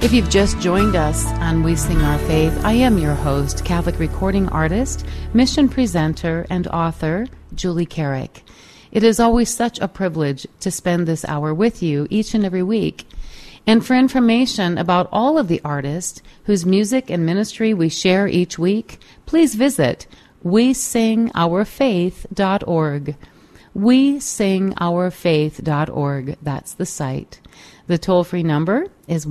If you've just joined us on We Sing Our Faith, I am your host, Catholic recording artist, mission presenter, and author, Julie Carrick. It is always such a privilege to spend this hour with you each and every week. And for information about all of the artists whose music and ministry we share each week, please visit wesingourfaith.org. wesingourfaith.org. That's the site. The toll-free number is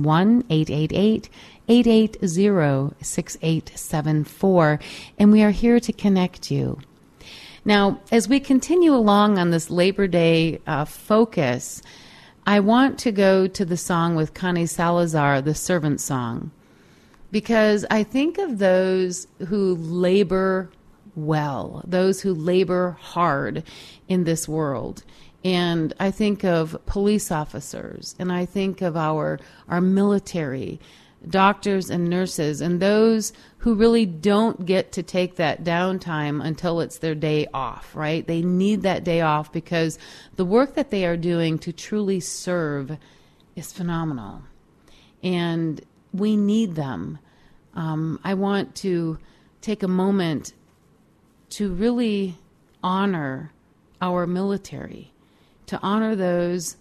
1-888-880-6874, and we are here to connect you. Now, as we continue along on this Labor Day focus, I want to go to the song with Connie Salazar, the Servant Song, because I think of those who labor well, those who labor hard in this world. And I think of police officers, and I think of our military, doctors and nurses, and those who really don't get to take that downtime until it's their day off, right? They need that day off because the work that they are doing to truly serve is phenomenal. And we need them. I want to take a moment to really honor our military, to honor those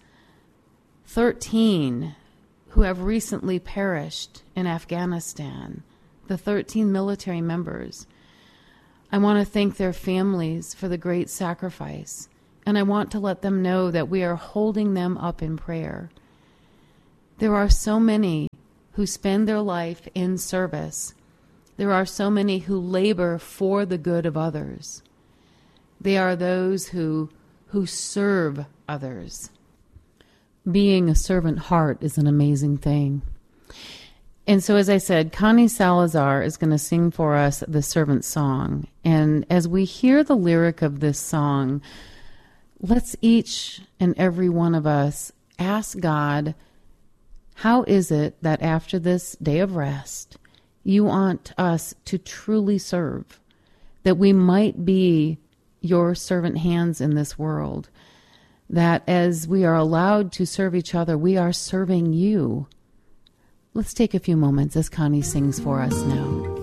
13 who have recently perished in Afghanistan, the 13 military members. I want to thank their families for the great sacrifice, and I want to let them know that we are holding them up in prayer. There are so many who spend their life in service. There are so many who labor for the good of others. They are those who serve others. Being a servant heart is an amazing thing. And so, as I said, Connie Salazar is going to sing for us the Servant Song. And as we hear the lyric of this song, let's each and every one of us ask God, how is it that after this day of rest, you want us to truly serve, that we might be your servant hands in this world, that as we are allowed to serve each other, we are serving you. Let's take a few moments as Connie sings for us now.